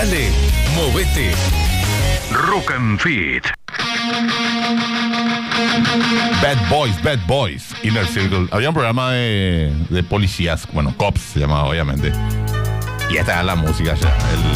Dale, movete. Rock and Fit. Bad Boys, Inner Circle. Había un programa de policías, bueno, Cops se llamaba obviamente. Y esta era la música ya.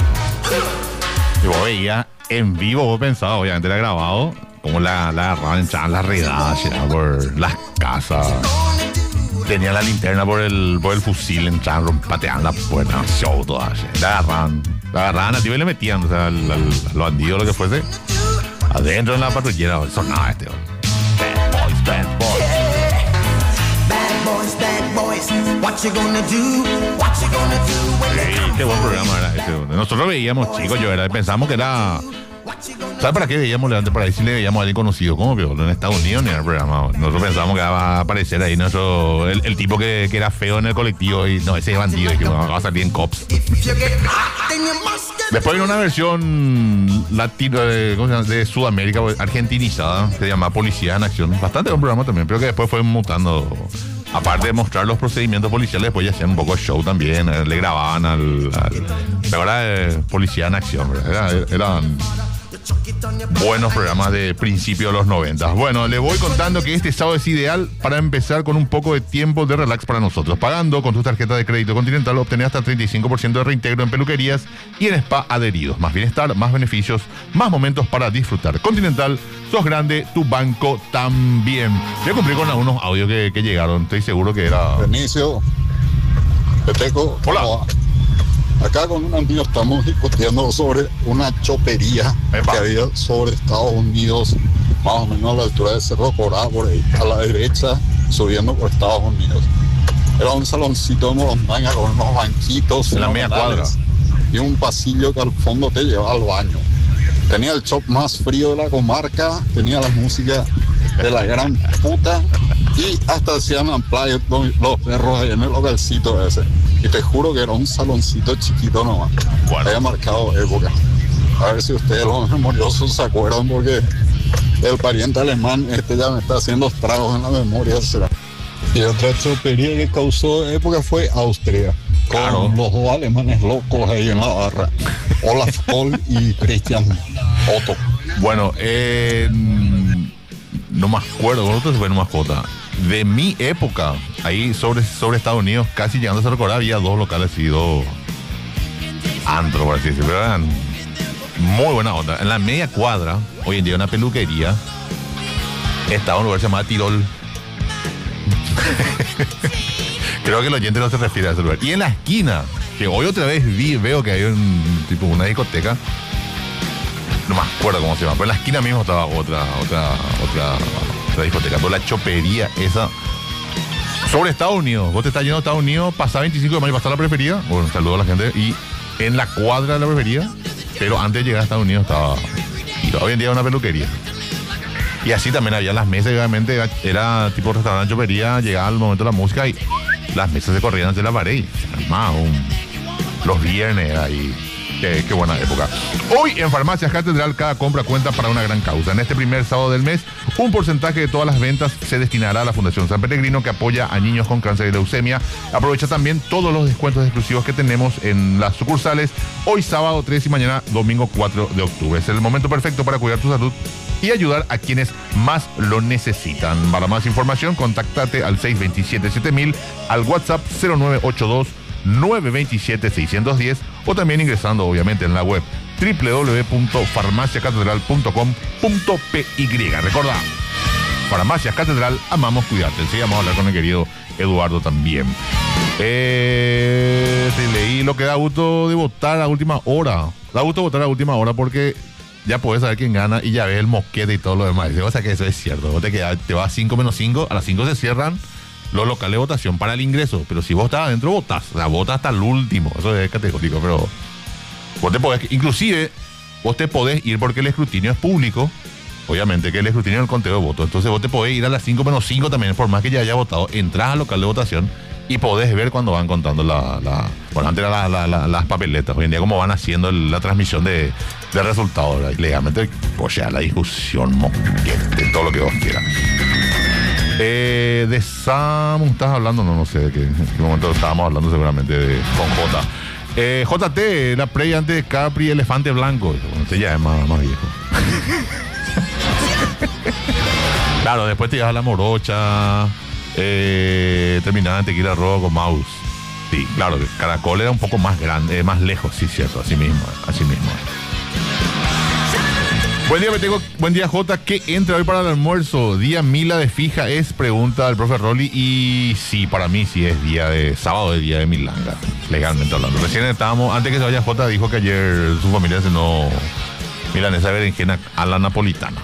Y vos veías en vivo, vos pensabas, obviamente era grabado, como la agarraban, echaban las redadas por las casas. Tenían la linterna por el fusil, entraban, pateaban la puerta, show, todas. La agarraban a ti y le metían, o sea, los bandidos, lo que fuese, adentro en la patrullera, sonaba este. Bad Boys. Bad boys, what you gonna do? What you gonna do when they come? Qué buen programa era ese. Nosotros veíamos, chicos, pensábamos que era. ¿Sabes para qué veíamos Levante para ahí si le veíamos a alguien conocido? ¿Cómo? Pero en Estados Unidos ni en el programa. Nosotros pensábamos que iba a aparecer ahí el tipo que era feo en el colectivo y no, ese es bandido y que va a salir en Cops. Después vino una versión latino de Sudamérica, argentinizada, que se llama Policía en Acción. Bastante buen programa también, pero que después fue mutando. Aparte de mostrar los procedimientos policiales, después ya hacían un poco de show también. Le grababan ahora Policía en Acción, ¿verdad? Eran buenos programas de principio de los 90. Bueno, le voy contando que este sábado es ideal para empezar con un poco de tiempo de relax para nosotros. Pagando con tu tarjeta de crédito Continental, obtenés hasta 35% de reintegro en peluquerías y en spa adheridos. Más bienestar, más beneficios, más momentos para disfrutar. Continental, sos grande, tu banco también. Voy a cumplir con algunos audios que llegaron. Estoy seguro que era... Benicio, Peteco. Hola. Acá con un amigo estamos discutiendo sobre una chopería que había sobre Estados Unidos, más o menos a la altura de Cerro Corá, por ahí, a la derecha, subiendo por Estados Unidos. Era un saloncito de Morondanga con unos banquitos en la media cuadra y un pasillo que al fondo te llevaba al baño. Tenía el shop más frío de la comarca, tenía la música de la gran puta y hasta hacían amplios los perros ahí en el localcito ese. Y te juro que era un saloncito chiquito nomás. Bueno. Había marcado época. A ver si ustedes los memoriosos se acuerdan, porque el pariente alemán ya me está haciendo estragos en la memoria. ¿Será? Y otra chopería que causó época fue Austria. Claro. Con los dos alemanes locos ahí en la barra. Olaf Kohl y Christian Otto. Bueno, no me acuerdo, ¿cuánto se fue en mascota? De mi época, ahí sobre Estados Unidos, casi llegando a Cerro Corá, había dos locales y dos antros, por así decirlo. Eran muy buena onda. En la media cuadra, hoy en día una peluquería, estaba un lugar llamado Tirol. Creo que el oyente no se refiere a ese lugar. Y en la esquina, que hoy otra vez veo que hay una discoteca, no me acuerdo cómo se llama, pero en la esquina mismo estaba otra discoteca, toda la chopería esa sobre Estados Unidos. Vos te estás yendo a Estados Unidos, pasá 25 de mayo, pasá a la preferida, bueno, saludo a la gente, y en la cuadra de la preferida, pero antes de llegar a Estados Unidos estaba, y hoy en día una peluquería. Y así también había las mesas, obviamente era tipo restaurante, chopería, llegaba el momento de la música y las mesas se corrían hacia la pared, los viernes ahí. Qué buena época. Hoy en Farmacias Catedral cada compra cuenta para una gran causa. En este primer sábado del mes, un porcentaje de todas las ventas se destinará a la Fundación San Pellegrino, que apoya a niños con cáncer y leucemia. Aprovecha también todos los descuentos exclusivos que tenemos en las sucursales hoy sábado 3 y mañana domingo 4 de octubre. Es el momento perfecto para cuidar tu salud y ayudar a quienes más lo necesitan. Para más información, contáctate al 627-7000, al WhatsApp 0982 927-610 o también ingresando obviamente en la web www.farmaciacatedral.com.py. Recordá, Farmacias Catedral, amamos cuidarte. Sí, vamos a hablar con el querido Eduardo también. Leí lo que da gusto de votar a última hora. Da gusto votar a última hora porque ya puedes saber quién gana y ya ves el mosquete y todo lo demás. O sea que eso es cierto. Vos te vas 5 menos 5, a las 5 se cierran los locales de votación para el ingreso, pero si vos estás adentro, votás. O sea, votás hasta el último. Eso es categórico, pero vos te podés, inclusive, vos te podés ir porque el escrutinio es público. Obviamente que el escrutinio es el conteo de votos. Entonces vos te podés ir a las 5 menos 5 también, por más que ya haya votado. Entrás al local de votación y podés ver cuando van contando bueno, antes era las papeletas. Hoy en día como van haciendo la transmisión de resultados, ¿verdad? Y legalmente, pues ya la discusión, mosquete, todo lo que vos quieras. De Samu, ¿estás hablando? No sé de qué momento estábamos hablando, seguramente con J. JT, la Prey antes de Capri, Elefante Blanco. Bueno, este ya es más viejo. Claro, después te llevas a la Morocha, terminaba en Tequila Rojo con Mouse. Sí, claro, Caracol era un poco más grande, más lejos, sí, cierto, así mismo. Buen día, Jota. ¿Qué entra hoy para el almuerzo? ¿Día Mila de fija es? Pregunta el profe Rolly. Y sí, para mí sí es sábado es día de milanga, legalmente hablando. Recién estábamos, antes que se vaya Jota, dijo que ayer su familia cenó milanesa de berenjena a la napolitana.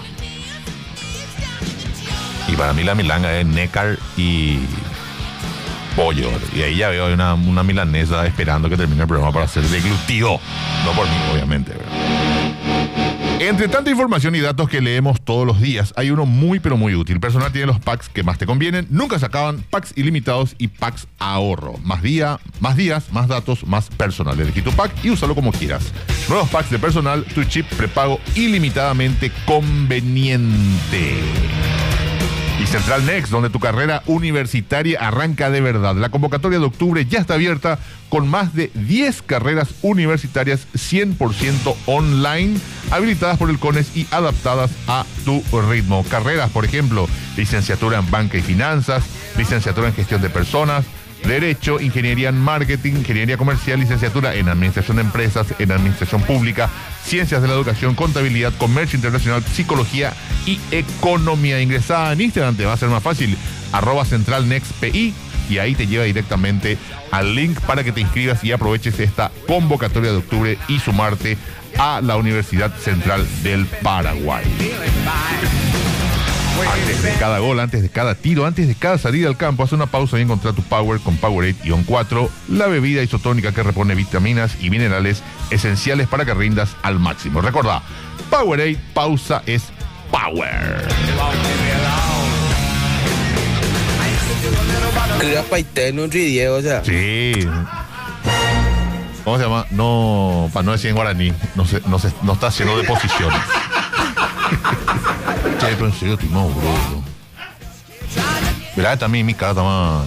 Y para mí la milanga es nécar y pollo. Y ahí ya veo una milanesa esperando que termine el programa para hacer deglutido. No por mí, obviamente, ¿verdad? Entre tanta información y datos que leemos todos los días, hay uno muy pero muy útil. Personal tiene los packs que más te convienen, nunca se acaban, packs ilimitados y packs ahorro. Más días, más datos, más personal. Elegí tu pack y úsalo como quieras. Nuevos packs de Personal, tu chip prepago ilimitadamente conveniente. Y Central Next, donde tu carrera universitaria arranca de verdad. La convocatoria de octubre ya está abierta con más de 10 carreras universitarias 100% online, habilitadas por el CONES y adaptadas a tu ritmo. Carreras, por ejemplo, licenciatura en Banca y Finanzas, licenciatura en Gestión de Personas, Derecho, Ingeniería en Marketing, Ingeniería Comercial, licenciatura en Administración de Empresas, en Administración Pública, Ciencias de la Educación, Contabilidad, Comercio Internacional, Psicología y Economía. Ingresada en Instagram, te va a ser más fácil, @CentralNextPI, y ahí te lleva directamente al link para que te inscribas y aproveches esta convocatoria de octubre y sumarte a la Universidad Central del Paraguay. Antes de cada gol, antes de cada tiro, antes de cada salida al campo, haz una pausa y encontrá tu Power con Powerade Ion 4, la bebida isotónica que repone vitaminas y minerales esenciales para que rindas al máximo. Recordá, Powerade, pausa es power. Sí. ¿Cómo se llama? No, para no decir en guaraní, no está haciendo de posiciones. Che, pero en serio, no, bro. Verá, también mi cara está más...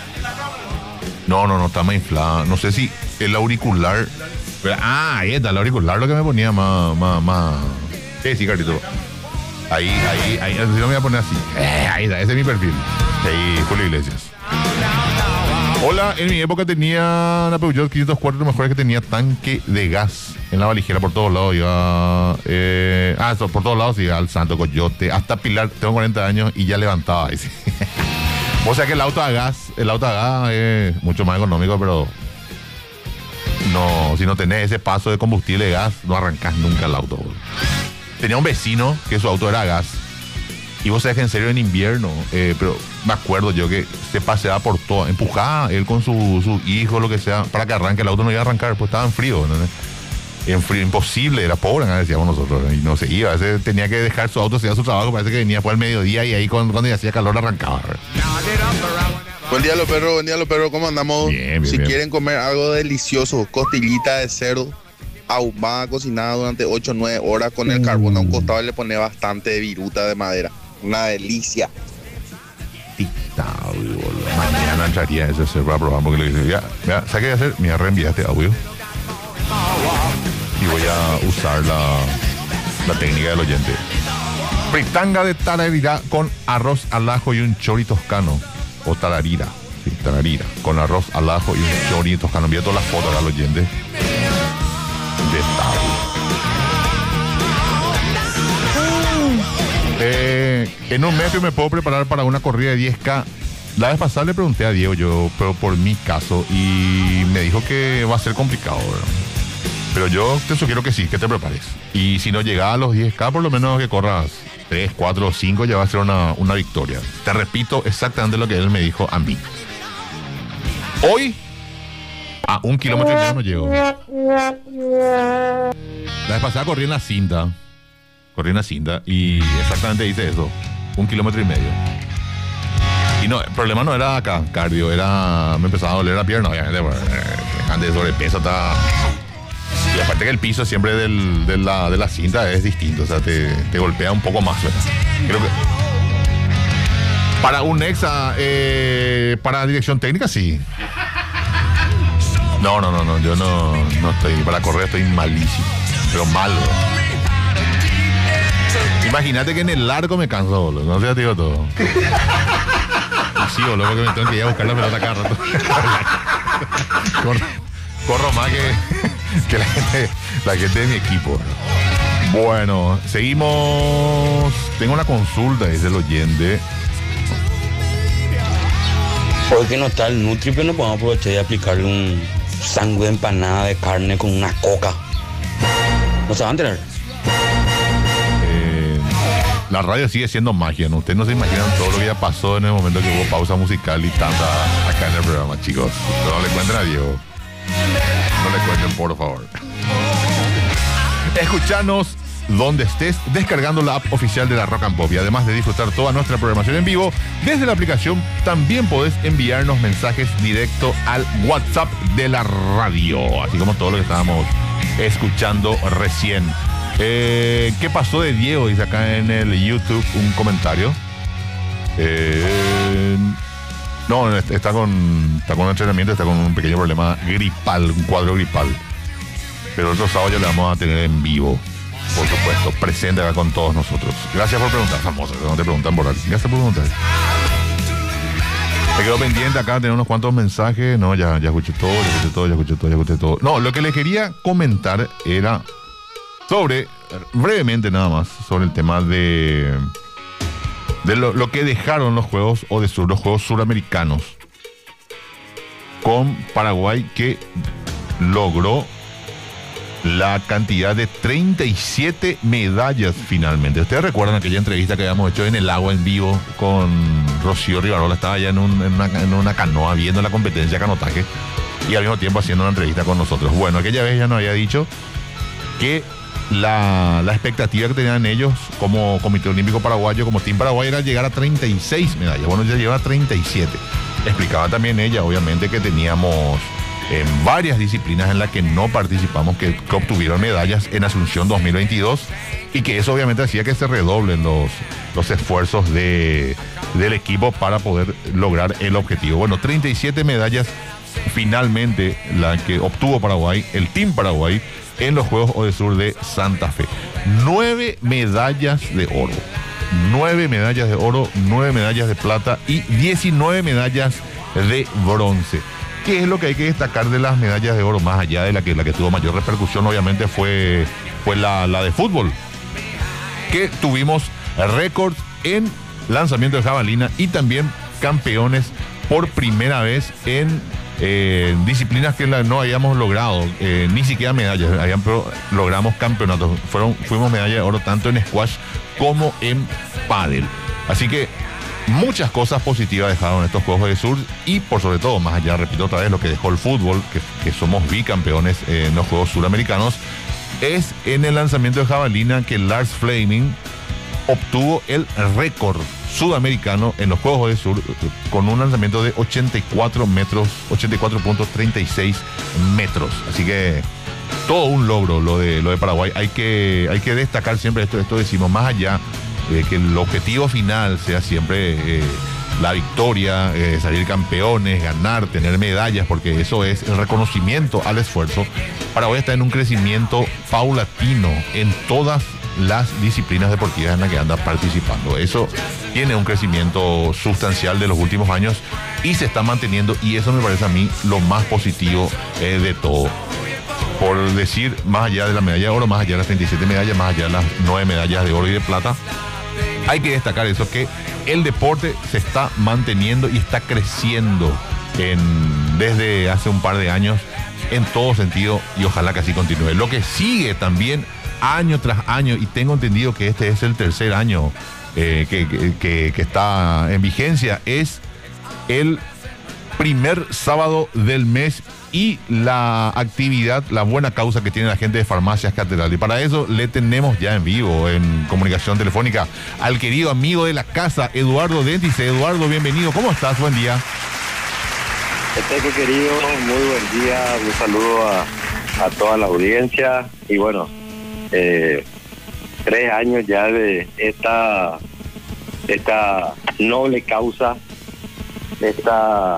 No, está más inflada. No sé si el auricular... ahí está, el auricular lo que me ponía más... Sí, Carlito. Ahí, si no me voy a poner así. Ahí está, ese es mi perfil. Ahí, Julio Iglesias. Hola, en mi época tenía una Peugeot 504, lo mejor es que tenía tanque de gas en la valijera por todos lados. Iba, por todos lados iba al Santo Coyote, hasta Pilar. Tengo 40 años y ya levantaba ahí. Sí. O sea que el auto a gas es mucho más económico, pero no, si no tenés ese paso de combustible de gas, no arrancás nunca el auto. Tenía un vecino que su auto era a gas. Y vos sabés que en serio en invierno, pero me acuerdo yo que se paseaba por todo, empujaba él con su hijo, lo que sea, para que arranque. El auto no iba a arrancar, pues estaba en frío, ¿no? En frío, imposible, era pobre, ¿no? Decíamos nosotros, y no se iba. A veces tenía que dejar su auto, se iba a su trabajo, parece que venía por el mediodía y ahí cuando ya hacía calor arrancaba. Buen día, los perros, ¿cómo andamos? Bien, si bien. Quieren comer algo delicioso, costillita de cerdo, ahumada, cocinada durante 8 o 9 horas con el carbón a un costado y le pone bastante viruta de madera. Una delicia. Mañana entraría ese ser para probar porque le dice, ya, ¿sabes qué voy a hacer? Me voy a reenviar este audio y voy a usar la técnica del oyente. Fritanga de tararira con arroz al ajo y un chori toscano. O tararira, sí, tararira, con arroz al ajo y un chori toscano. Envía todas las fotos al oyente de tabú. En un mes yo me puedo preparar para una corrida de 10K. La vez pasada le pregunté a Diego pero por mi caso, y me dijo que va a ser complicado, ¿verdad? Pero yo te sugiero que sí, que te prepares. Y si no llegas a los 10K, por lo menos que corras 3, 4 o 5, ya va a ser una victoria. Te repito exactamente lo que él me dijo a mí. Hoy, a 1,5 kilómetros no llego. La vez pasada corrí en la cinta. Y exactamente hice eso. 1,5 kilómetros. Y no, el problema no era acá, cardio, me empezaba a doler la pierna, obviamente, antes de sobrepeso estaba... Y aparte que el piso siempre de la cinta es distinto, o sea, te golpea un poco más, ¿verdad? Creo que... Para un exa, para dirección técnica, sí. No, yo no estoy, para correr estoy malísimo, pero malo. Imagínate que en el largo me canso, boludo, no sé, te digo todo. Y sí, boludo, porque me tengo que ir a buscar la pelota cada rato. Corro más que la gente de mi equipo. Bueno, seguimos. Tengo una consulta, dice el oyente. Porque no está el Nutri, pero no podemos aprovechar y aplicarle un sándwich de empanada de carne con una coca. ¿No se va a enterar? La radio sigue siendo magia, ¿no? Ustedes no se imaginan todo lo que ya pasó en el momento que hubo pausa musical y tanta acá en el programa, chicos. No le cuenten a Diego. No le cuenten, por favor. Escuchanos donde estés, descargando la app oficial de la Rock and Pop. Y además de disfrutar toda nuestra programación en vivo, desde la aplicación también podés enviarnos mensajes directo al WhatsApp de la radio, así como todo lo que estábamos escuchando recién. ¿Qué pasó de Diego? Dice acá en el YouTube un comentario. No, está con entrenamiento, está con un pequeño problema gripal, un cuadro gripal. Pero el otro sábado ya le vamos a tener en vivo, por supuesto, presente acá con todos nosotros. Gracias por preguntar, famosa, no te preguntan por ahí. Gracias por preguntar. Me quedó pendiente acá, tener unos cuantos mensajes. No, ya escuché todo. No, lo que le quería comentar era sobre, brevemente nada más, sobre el tema de lo que dejaron los juegos ODESUR, los juegos suramericanos, con Paraguay, que logró la cantidad de 37 medallas finalmente. Ustedes recuerdan aquella entrevista que habíamos hecho en el agua en vivo con Rocío Rivarola. Estaba allá en una canoa viendo la competencia de canotaje y al mismo tiempo haciendo una entrevista con nosotros. Bueno, aquella vez ya nos había dicho que la expectativa que tenían ellos como Comité Olímpico Paraguayo, como Team Paraguay, era llegar a 36 medallas. Bueno, ya lleva 37. Explicaba también ella, obviamente, que teníamos en varias disciplinas en las que no participamos, que obtuvieron medallas en Asunción 2022, y que eso obviamente hacía que se redoblen los esfuerzos del equipo para poder lograr el objetivo. Bueno, 37 medallas finalmente la que obtuvo Paraguay, el Team Paraguay, en los Juegos ODESUR de Santa Fe. 9 medallas de oro. 9 medallas de oro, 9 medallas de plata y 19 medallas de bronce. ¿Qué es lo que hay que destacar de las medallas de oro? Más allá de la que tuvo mayor repercusión, obviamente fue la de fútbol, que tuvimos récords en lanzamiento de jabalina y también campeones por primera vez en disciplinas que no habíamos logrado ni siquiera medallas, pero logramos campeonatos. Fuimos medalla de oro tanto en squash como en pádel. Así que muchas cosas positivas dejaron estos Juegos ODESUR, y por sobre todo, más allá, repito otra vez, lo que dejó el fútbol, que somos bicampeones en los Juegos Suramericanos, es en el lanzamiento de jabalina que Lars Fleming obtuvo el récord sudamericano en los Juegos ODESUR con un lanzamiento de 84.36 metros. Así que todo un logro lo de Paraguay. Hay que destacar siempre esto decimos, más allá de que el objetivo final sea siempre la victoria, salir campeones, ganar, tener medallas, porque eso es el reconocimiento al esfuerzo. Paraguay está en un crecimiento paulatino en todas las disciplinas deportivas en las que anda participando. Eso tiene un crecimiento sustancial de los últimos años y se está manteniendo, y eso me parece a mí lo más positivo de todo. Por decir, más allá de la medalla de oro, más allá de las 37 medallas, más allá de las 9 medallas de oro y de plata, hay que destacar eso, que el deporte se está manteniendo y está creciendo desde hace un par de años en todo sentido, y ojalá que así continúe. Lo que sigue también año tras año, y tengo entendido que este es el tercer año que está en vigencia, es el primer sábado del mes y la actividad, la buena causa que tiene la gente de Farmacias Catedral. Y para eso le tenemos ya en vivo, en comunicación telefónica, al querido amigo de la casa, Eduardo Déntice. Eduardo, bienvenido. ¿Cómo estás? Buen día. Eteco querido, muy buen día. Un saludo a toda la audiencia. Y bueno, 3 años ya de esta noble causa, esta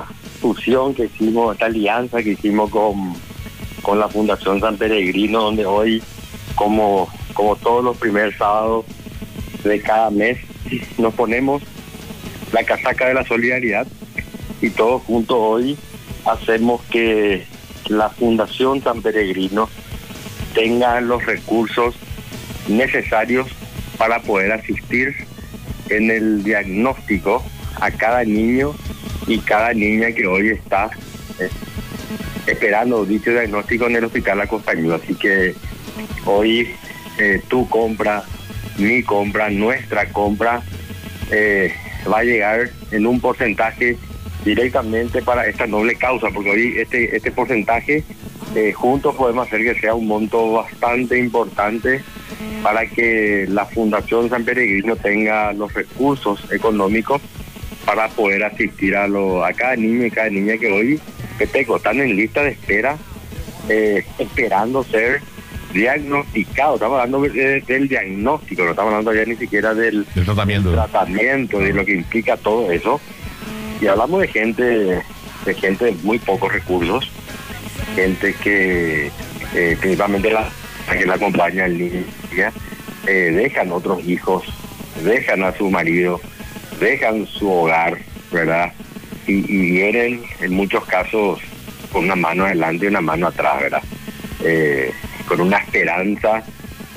fusión que hicimos, esta alianza que hicimos con la Fundación San Peregrino, donde hoy, como todos los primeros sábados de cada mes, nos ponemos la casaca de la solidaridad y todos juntos hoy hacemos que la Fundación San Peregrino tenga los recursos necesarios para poder asistir en el diagnóstico a cada niño y cada niña que hoy está esperando dicho diagnóstico en el Hospital La Costañuda. Así que hoy tu compra, mi compra, nuestra compra va a llegar en un porcentaje directamente para esta noble causa, porque hoy este porcentaje juntos podemos hacer que sea un monto bastante importante para que la Fundación San Peregrino tenga los recursos económicos para poder asistir a cada niño y cada niña que hoy están en lista de espera, esperando ser diagnosticados. Estamos hablando del diagnóstico, no estamos hablando ya ni siquiera del tratamiento, de lo que implica todo eso. Y hablamos de gente de muy pocos recursos, gente que principalmente que la acompaña al niño, dejan otros hijos, dejan a su marido, dejan su hogar, ¿verdad? Y vienen en muchos casos con una mano adelante y una mano atrás, ¿verdad? Con una esperanza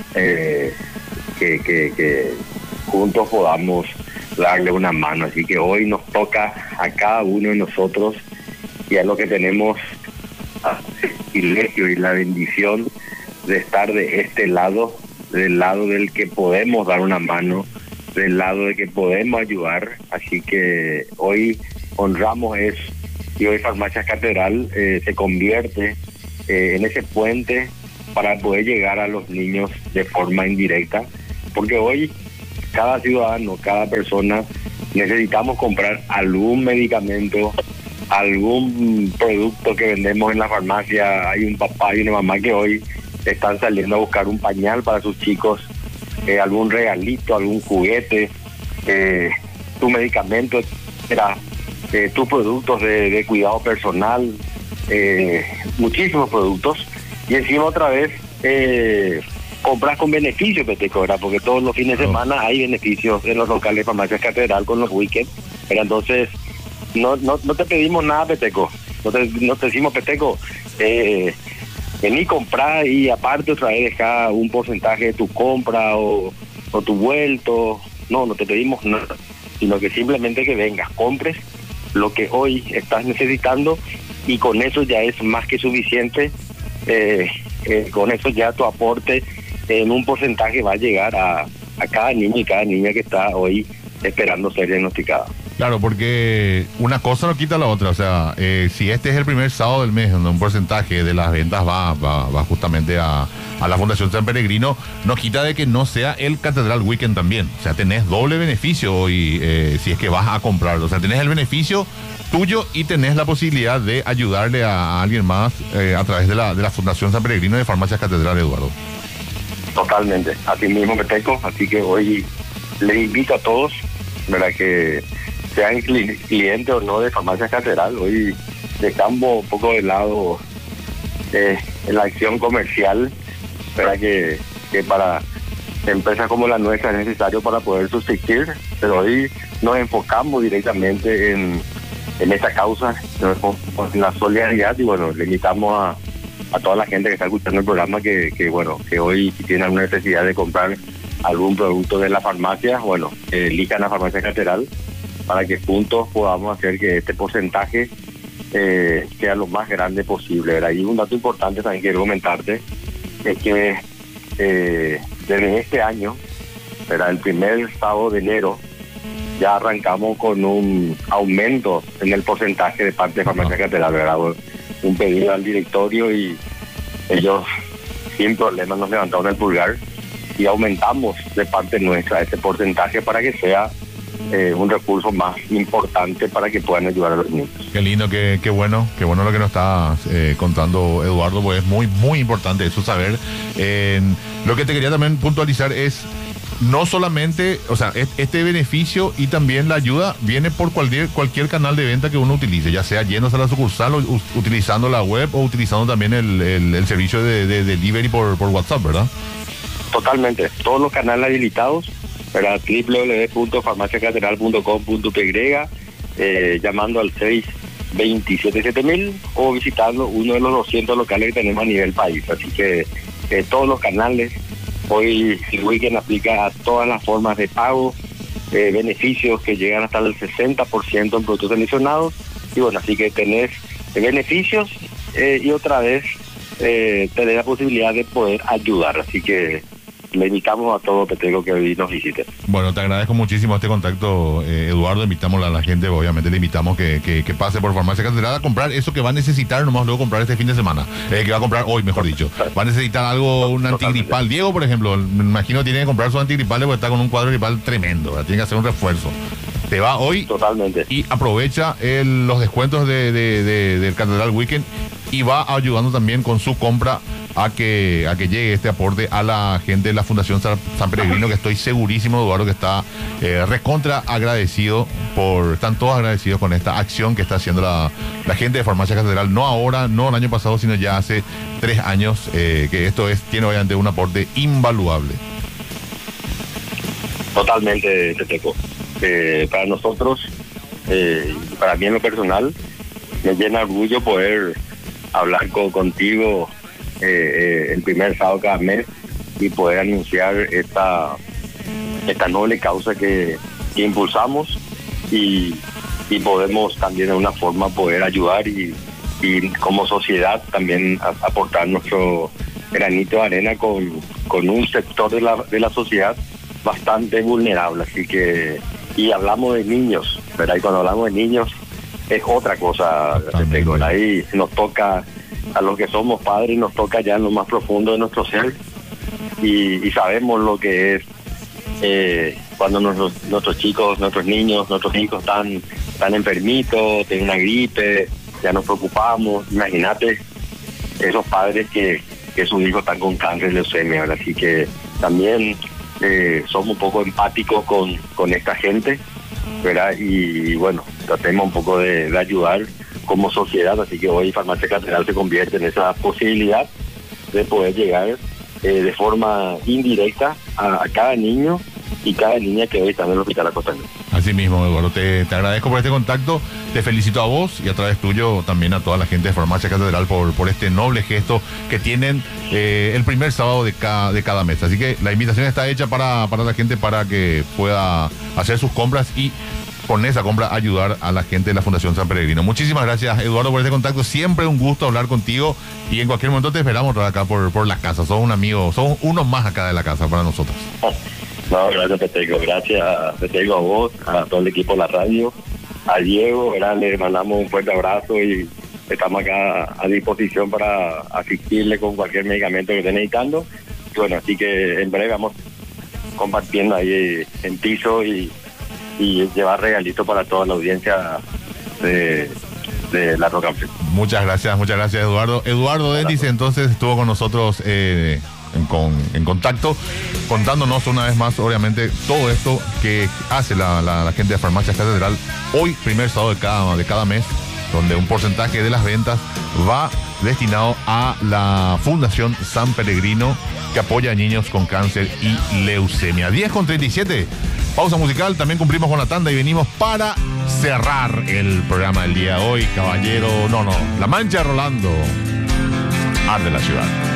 que juntos podamos darle una mano. Así que hoy nos toca a cada uno de nosotros, y a lo que tenemos el privilegio y la bendición de estar de este lado, del lado del que podemos dar una mano, del lado de que podemos ayudar. Así que hoy honramos eso, y hoy Farmacias Catedral se convierte en ese puente para poder llegar a los niños de forma indirecta, porque hoy cada ciudadano, cada persona, necesitamos comprar algún medicamento, algún producto que vendemos en la farmacia. Hay un papá y una mamá que hoy están saliendo a buscar un pañal para sus chicos, algún regalito, algún juguete, tu medicamento, etcétera, tus productos de cuidado personal, muchísimos productos, y encima otra vez compras con beneficios, Peteco, ¿verdad? Porque todos los fines de semana hay beneficios en los locales de Farmacias Catedral con los weekends, ¿verdad? Entonces no te pedimos nada, Peteco, no te decimos, Peteco, vení, comprar y aparte otra vez dejar un porcentaje de tu compra o tu vuelto. No te pedimos nada, sino que simplemente que vengas, compres lo que hoy estás necesitando, y con eso ya es más que suficiente. Con eso ya tu aporte en un porcentaje va a llegar a cada niño y cada niña que está hoy esperando ser diagnosticada. Claro, porque una cosa no quita la otra. O sea, si este es el primer sábado del mes donde un porcentaje de las ventas va justamente a la Fundación San Peregrino, no quita de que no sea el Catedral Weekend también. O sea, tenés doble beneficio hoy si es que vas a comprar. O sea, tenés el beneficio tuyo y tenés la posibilidad de ayudarle a alguien más a través de la Fundación San Peregrino de Farmacias Catedral, Eduardo. Totalmente, así mismo, Peteco. Así que hoy les invito a todos, ¿verdad?, que sean clientes o no de Farmacias Catedral. Hoy dejamos un poco de lado la acción comercial, ¿verdad?, que para empresas como la nuestra es necesario para poder subsistir, pero hoy nos enfocamos directamente en esta causa, en la solidaridad. Y bueno, le invitamos a toda la gente que está escuchando el programa que hoy, si tienen alguna necesidad de comprar algún producto de la farmacia, bueno, elijan la Farmacia Catedral para que juntos podamos hacer que este porcentaje sea lo más grande posible, ¿verdad? Y un dato importante también quiero comentarte es que desde este año, ¿verdad?, el primer sábado de enero, ya arrancamos con un aumento en el porcentaje de parte de Farmacia Catedral, ¿verdad? Un pedido al directorio y ellos sin problemas nos levantaron el pulgar y aumentamos de parte nuestra ese porcentaje para que sea un recurso más importante para que puedan ayudar a los niños. Qué lindo, qué bueno lo que nos estás contando, Eduardo, pues es muy, muy importante eso saber. Lo que te quería también puntualizar es no solamente, o sea, este beneficio y también la ayuda viene por cualquier canal de venta que uno utilice, ya sea yéndose a la sucursal o utilizando la web o utilizando también el servicio de delivery por WhatsApp, ¿verdad? Totalmente, todos los canales habilitados, ¿verdad? www.farmaciacatedral.com.py, llamando al 627-7000 o visitando uno de los 200 locales que tenemos a nivel país. Así que todos los canales, hoy el Weekend aplica a todas las formas de pago, beneficios que llegan hasta el 60% en productos seleccionados, y bueno, así que tenés beneficios y otra vez tenés la posibilidad de poder ayudar, así que le invitamos a todo Peteco que hoy nos visite. Bueno, te agradezco muchísimo este contacto, Eduardo. Invitamos a la gente, obviamente le invitamos que pase por Farmacia Catedral a comprar eso que va a necesitar, nomás luego comprar este fin de semana, que va a comprar hoy, mejor dicho. Va a necesitar algo, un antigripal. Diego, por ejemplo, me imagino tiene que comprar su antigripal porque está con un cuadro gripal tremendo, ¿verdad? Tiene que hacer un refuerzo. Te va hoy. Totalmente. Y aprovecha los descuentos del Catedral Weekend y va ayudando también con su compra a que llegue este aporte a la gente de la Fundación San Peregrino, que estoy segurísimo, Eduardo, que está recontra agradecido están todos agradecidos con esta acción que está haciendo la gente de Farmacia Catedral, no ahora, no el año pasado, sino ya hace 3 años, que esto tiene obviamente un aporte invaluable. Totalmente, Teteco. Para nosotros, para mí en lo personal, me llena orgullo poder hablar contigo el primer sábado cada mes y poder anunciar esta noble causa que impulsamos y podemos también de una forma poder ayudar y como sociedad también aportar nuestro granito de arena con un sector de la sociedad bastante vulnerable. Así que, y hablamos de niños, ¿verdad? Y cuando hablamos de niños es otra cosa, ¿verdad? Ahí nos toca a los que somos padres, nos toca ya en lo más profundo de nuestro ser y sabemos lo que es cuando nuestros chicos, nuestros niños, nuestros hijos están enfermitos, tienen una gripe, ya nos preocupamos. Imagínate esos padres que sus hijos están con cáncer, leucemia, ¿verdad? Así que también somos un poco empáticos con esta gente, ¿verdad? Y bueno, tratemos un poco de ayudar como sociedad, así que hoy Farmacia Catedral se convierte en esa posibilidad de poder llegar de forma indirecta a cada niño y cada niña que hoy está en el Hospital Acostanero. Así mismo, Eduardo, te agradezco por este contacto, te felicito a vos y a través tuyo también a toda la gente de Farmacia Catedral por este noble gesto que tienen el primer sábado de cada mes. Así que la invitación está hecha para la gente para que pueda hacer sus compras y con esa compra ayudar a la gente de la Fundación San Peregrino. Muchísimas gracias, Eduardo, por este contacto. Siempre un gusto hablar contigo y en cualquier momento te esperamos acá por la casa. Sos un amigo, sos uno más acá de la casa para nosotros. No, gracias, Peteco. Gracias, Peteco, a vos, a todo el equipo de la radio, a Diego, ¿verdad? Le mandamos un fuerte abrazo y estamos acá a disposición para asistirle con cualquier medicamento que esté necesitando. Y bueno, así que en breve vamos compartiendo ahí en piso y llevar regalitos para toda la audiencia de la Rock and Fit. Muchas gracias, Eduardo. Eduardo Dendice entonces estuvo con nosotros en contacto, contándonos una vez más, obviamente, todo esto que hace la gente de Farmacia Catedral hoy, primer sábado de cada mes, donde un porcentaje de las ventas va destinado a la Fundación San Peregrino, que apoya a niños con cáncer y leucemia. 10:37, pausa musical, también cumplimos con la tanda y venimos para cerrar el programa del día de hoy, caballero. La Mancha Rolando, arde la ciudad.